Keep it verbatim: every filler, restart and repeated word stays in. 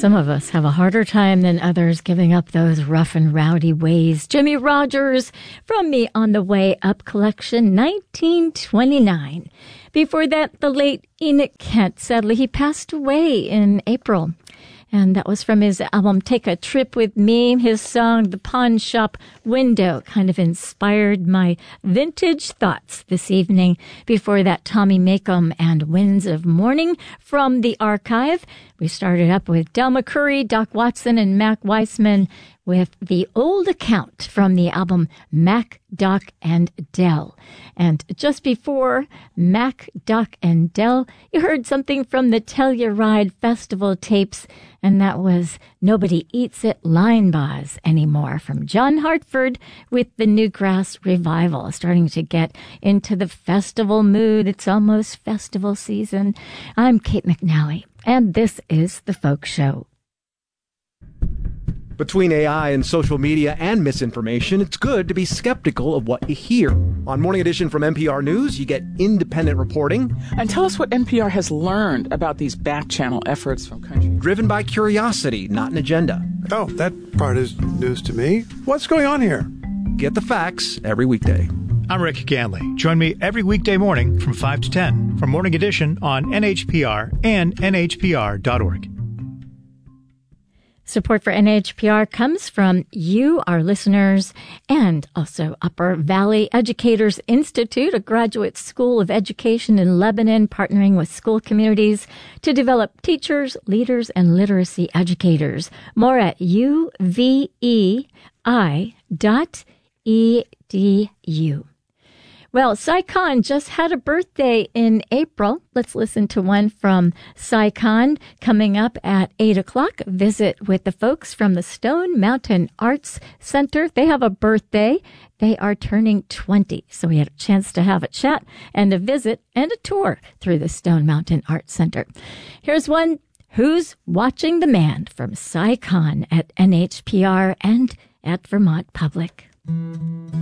Some of us have a harder time than others giving up those rough and rowdy ways. Jimmie Rodgers from the On the Way Up collection, nineteen twenty-nine. Before that, the late Enoch Kent. Sadly, he passed away in April. And that was from his album, Take a Trip With Me. His song, The Pawn Shop Window, kind of inspired my vintage thoughts this evening. Before that, Tommy Makem and Winds of Morning from the archive. We started up with Del McCoury, Doc Watson, and Mac Weissman with The Old Account from the album Mac, Doc, and Del. And just before Mac, Doc, and Del, you heard something from the Telluride Festival tapes, and that was Nobody Eats It Line Bars Anymore from John Hartford with the Newgrass Revival. Starting to get into the festival mood. It's almost festival season. I'm Kate McNally, and this is The Folk Show. Between A I and social media and misinformation, it's good to be skeptical of what you hear. On Morning Edition from N P R News, you get independent reporting. And tell us what N P R has learned about these back-channel efforts from countries. Driven by curiosity, not an agenda. Oh, that part is news to me. What's going on here? Get the facts every weekday. I'm Rick Ganley. Join me every weekday morning from five to ten for Morning Edition on N H P R and N H P R dot org. Support for N H P R comes from you, our listeners, and also Upper Valley Educators Institute, a graduate school of education in Lebanon, partnering with school communities to develop teachers, leaders, and literacy educators. More at U V E I dot E D U. Well, Sai Khan just had a birthday in April. Let's listen to one from Sai Khan coming up at eight o'clock. Visit with the folks from the Stone Mountain Arts Center. They have a birthday. They are turning twenty. So we had a chance to have a chat and a visit and a tour through the Stone Mountain Arts Center. Here's one, Who's Watching the Man, from Sai Khan at N H P R and at Vermont Public.